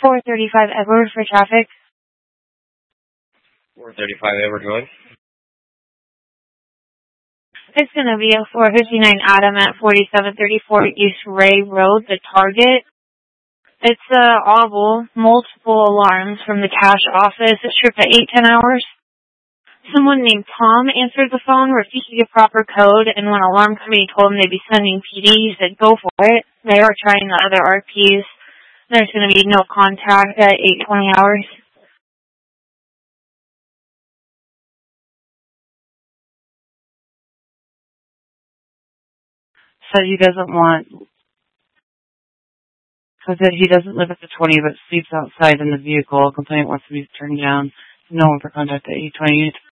435 Edward for traffic. 435 Edward Road. It's going to be a 459 Adam at 4734 East Ray Road, the target. It's oval, multiple alarms from the cash office. It tripped at 8-10 hours. Someone named Tom answered the phone, refused to give proper code, and when alarm company told him they'd be sending PD, he said, go for it. They are trying the other RPs. There's going to be no contact at 8-20 hours. Said he doesn't want, said he doesn't live at the 20 but sleeps outside in the vehicle. Complainant wants to be turned down. No one for contact at 8:20.